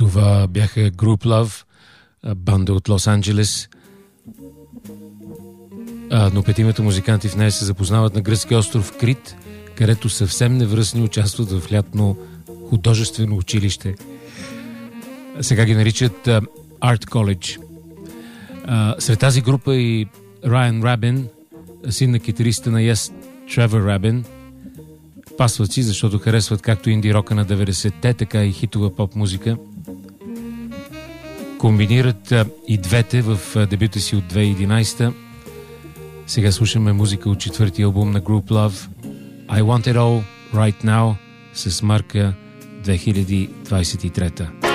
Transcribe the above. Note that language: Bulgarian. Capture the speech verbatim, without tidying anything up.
Това бяха Group Love, банда от Лос-Анджелес. Но петимата музиканти в нея се запознават на гръцки остров Крит, където съвсем невръстни участват в лятно художествено училище. Сега ги наричат Art College. Сред тази група и Райан Рабин, син на китариста на Yes, Тревор Рабин. Пасват си, защото харесват както инди рока на деветдесетте, така и хитова поп музика. Комбинират и двете в дебюта си от две хиляди и единадесета. Сега слушаме музика от четвъртия албум на Group Love, I Want It All Right Now, с марка две хиляди двадесет и трета.